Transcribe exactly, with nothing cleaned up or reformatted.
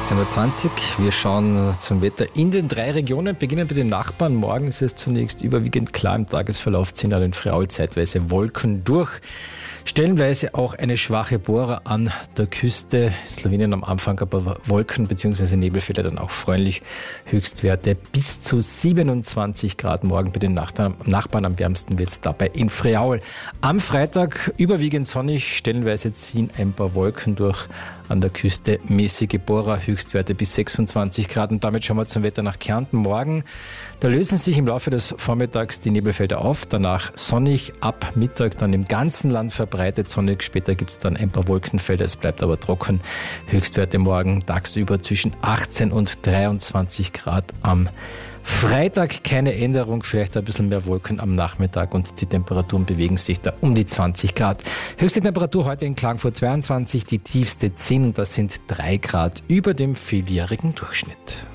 achtzehn Uhr zwanzig. Wir schauen zum Wetter in den drei Regionen. Beginnen bei den Nachbarn. Morgen ist es zunächst überwiegend klar. Im Tagesverlauf ziehen an den Friaul zeitweise Wolken durch. Stellenweise auch eine schwache Bohrer an der Küste. Slowenien am Anfang aber Wolken bzw. Nebelfelder dann auch freundlich. Höchstwerte bis zu siebenundzwanzig Grad. Morgen bei den Nachbarn am wärmsten wird es dabei in Friaul. Am Freitag überwiegend sonnig. Stellenweise ziehen ein paar Wolken durch. An der Küste mäßige Bohrer, Höchstwerte bis sechsundzwanzig Grad. Und damit schauen wir zum Wetter nach Kärnten. Morgen, da lösen sich im Laufe des Vormittags die Nebelfelder auf. Danach sonnig, ab Mittag dann im ganzen Land verbreitet sonnig. Später gibt es dann ein paar Wolkenfelder, es bleibt aber trocken. Höchstwerte morgen tagsüber zwischen achtzehn und dreiundzwanzig Grad am Freitag keine Änderung, vielleicht ein bisschen mehr Wolken am Nachmittag und die Temperaturen bewegen sich da um die zwanzig Grad. Höchste Temperatur heute in Klagenfurt zweiundzwanzig, die tiefste zehn und das sind drei Grad über dem vieljährigen Durchschnitt.